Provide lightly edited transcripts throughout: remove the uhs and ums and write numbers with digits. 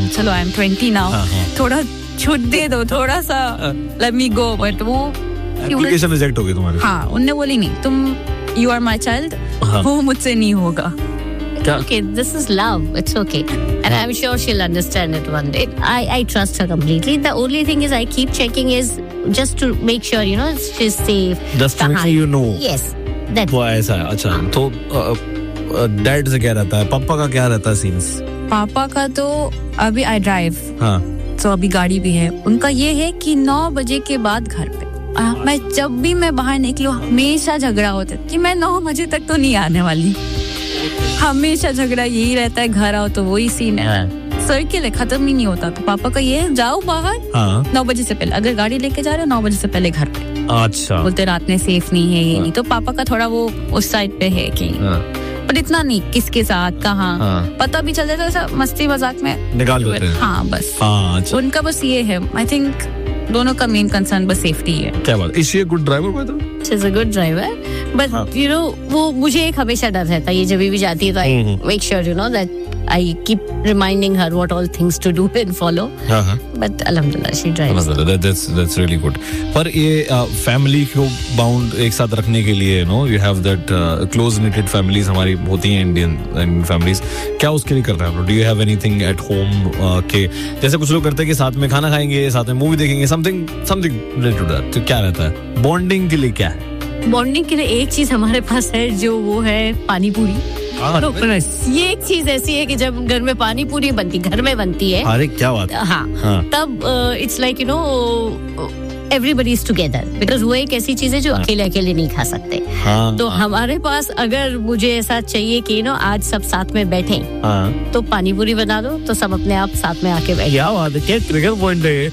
चलो I am 20 now, थोड़ा छूट दे दो, थोड़ा सा लेट मी गो, बट वो एप्लीकेशन रिजेक्ट हो गई तुम्हारी. हाँ, उनने बोली नहीं, तुम यू आर माई चाइल्ड, वो मुझसे नहीं होगा. Okay, this is love. It's okay. And I'm sure she'll understand it one day. I trust her completely. The only thing is I keep checking is just to make sure, you know, she's safe. Just to make sure you know. Yes. That's वो ऐसा है. अच्छा, तो dad से क्या रहता है? पापा का क्या रहता है सीन्स? पापा का तो अभी आई ड्राइव. हाँ. तो अभी गाड़ी भी है. उनका ये है कि 9 बजे के बाद घर पे. मैं जब भी मैं बाहर निकलूं हमेशा झगड़ा होता है कि मैं 9 बजे तक तो नहीं आने वाली. हमेशा झगड़ा यही रहता है, घर आओ तो वही सीन है, सर्किल है, खत्म ही नहीं होता. तो पापा का ये है, जाओ बाहर 9 बजे से पहले, अगर गाड़ी लेके जा रहे हो 9 बजे से पहले घर पे. अच्छा. बोलते रात में सेफ नहीं है, ये नहीं. तो पापा का थोड़ा वो उस साइड पे है कि पर इतना नहीं, किसके साथ कहाँ पता भी चल जाता है, मस्ती मजाक में निकाल देते हैं. हाँ बस. अच्छा. उनका बस ये है, आई थिंक दोनों का मेन कंसर्न बस सेफ्टी है. क्या बात. Is she a good driver by the way? She is a good driver, but you know वो मुझे एक हमेशा डर रहता है, ये जब भी जाती है तो I make sure you know that I keep reminding her what all things to do and follow. But alhamdulillah she drives. That's really good. पर ये फैमिली को बाउंड एक साथ रखने के लिए you know you have that close knitted families हमारी होती हैं Indian families. क्या उसके लिए करते हैं? Do you have anything at home के जैसे कुछ लोग करते हैं कि साथ में खाना खाएंगे, साथ में मूवी देखेंगे, something related to that. तो क्या रहता है बॉन्डिंग के लिए? क्या है बॉन्डिंग के लिए? एक चीज हमारे पास है जो वो है पानी पूरी. ये एक चीज ऐसी है कि जब घर में पानी पूरी बनती, घर में बनती है. अरे क्या बात. हाँ. तब it's like you know everybody is together, because वो एक ऐसी चीज है जो अकेले नहीं खा सकते. तो हमारे पास अगर मुझे ऐसा चाहिए कि नो आज सब साथ में बैठे, तो पानी पूरी बना दो तो सब अपने आप साथ में आके बैठे. क्या बात है, क्या ट्रिगर पॉइंट है.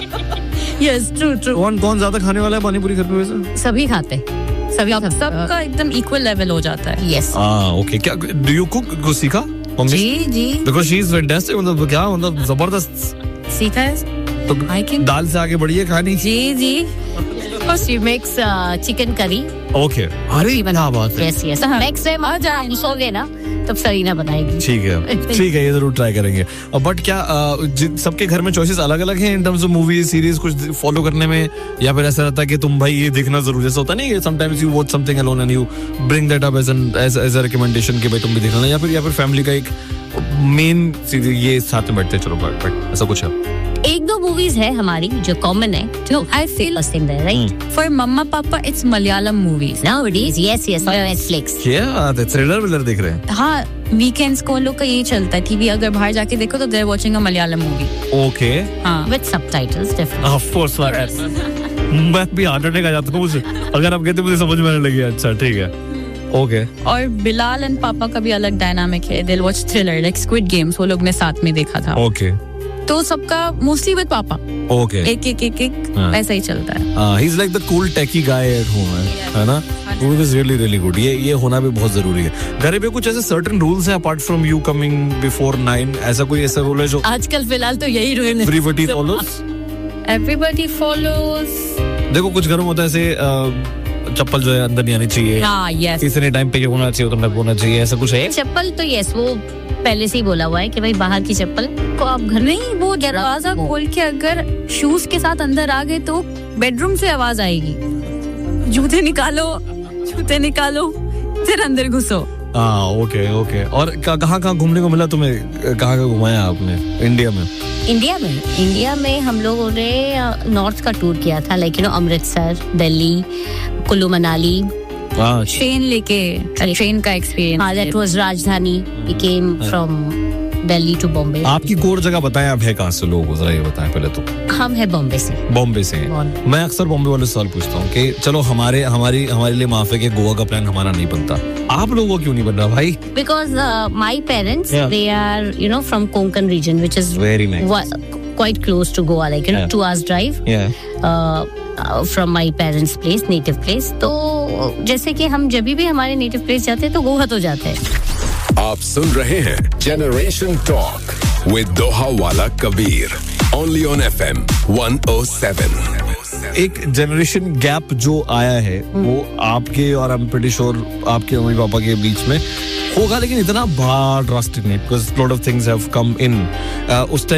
Yes true. कौन ज्यादा खाने वाला है पानी पूरी घर पे? वैसे सभी खाते हैं. सबका एकदम इक्वल लेवल हो जाता है. यस. ओके. क्या डू यू कुक? कुछ सीखा? जी. Because she is fantastic. मतलब क्या मतलब जबरदस्त सीखा है. तो दाल से आगे बढ़ी है कहानी. जी. She makes chicken curry. Okay. अरे क्या बात है. Yes. Next time आ जाओ सोगे ना तब सरीना बनाएगी. ठीक है ये जरूर ट्राई करेंगे. बट क्या सबके घर में चॉइसेस अलग अलग हैं in terms of movie series कुछ फॉलो करने में, या फिर ऐसा रहता है कि तुम भाई ये देखना जरूर, जैसा होता नहीं, sometimes you watch something alone and you bring that up as a recommendation कि भाई तुम भी देखना, या फिर फैमिली का एक मेन सीरीज ये साथ में बैठते चलो बट ऐसा कुछ है? एक दो मूवीज है हमारी जो कॉमन है, जो आई फील पसंद है, राइट? फॉर मम्मा पापा it's Malayalam movies nowadays. Yes Netflix. क्या थ्रिलर देख रहे हैं? हाँ, वीकेंड्स को लोग का यही चलता है टीवी. अगर बाहर जाके देखो तो they are watching a Malayalam movie. Okay. हाँ, with subtitles different. Of course. मैं भी हार्ट अटैक आ जाता हूँ अगर आप कहते मुझे समझ में आने लगी. अच्छा ठीक है. ओके. और बिलाल एंड पापा का भी अलग डायनामिक है. They will watch thriller like squid games, वो लोग ने साथ में देखा था. ओके. तो सबका मोस्टली विद पापा. ओके. एक ऐसा ही चलता है. He is like the cool techy guy at home, है ना? वो इज रियली गुड. ये होना भी बहुत जरूरी है. घर पे कुछ ऐसे सर्टेन रूल्स हैं apart from you coming before 9? ऐसा कोई ऐसा रूल है जो आजकल फिलहाल तो यही रूल है. Everybody follows. देखो कुछ घरों में होता है ऐसे चप्पल जो है अंदर नहीं आनी चाहिए. हाँ, यस. किसी ने टाइम पे होना चाहिए तो होना चाहिए. ऐसा कुछ है? चप्पल तो यस, वो पहले से ही बोला हुआ है कि भाई बाहर की चप्पल को आप घर नहीं, वो दरवाजा खोल के अगर शूज के साथ अंदर आ गए तो बेडरूम से आवाज आएगी. जूते निकालो फिर अंदर घुसो. ओके. और कहाँ घूमने को मिला तुम्हें? कहाँ घुमाया आपने इंडिया में हम लोगों ने नॉर्थ का टूर किया था, like you know Amritsar, Delhi, Kullu Manali. Train का एक्सपीरियंस. दैट वाज राजधानी. We came from Delhi to Bombay. आपकी कोर जगह बताएं, आप है कहाँ से लोग? जरा ये बताएं पहले तो. हम है बॉम्बे से. मैं अक्सर बॉम्बे वाले सवाल पूछता हूँ कि चलो हमारे लिए माफ है कि गोवा का प्लान हमारा नहीं बनता, आप लोगों को क्यों नहीं बन रहा भाई? Because my parents they are you know from Konkan reason which is very nice, quite close to Goa, like 2 hours drive from my parents' place, native place. तो जैसे कि हम जब भी हमारे native place जाते हैं तो गोवा तो जाते हैं. आप सुन रहे हैं जनरेशन टॉक विद दोहा वाला कबीर, only on FM 107. एक जनरेशन गैप जो आया है वो आपके और आई एम प्रीटी श्योर आपके मम्मी पापा के बीच में होगा, लेकिन इतना बड़ा ड्रास्टिक नहीं, because lot of things have come इन. उस टाइम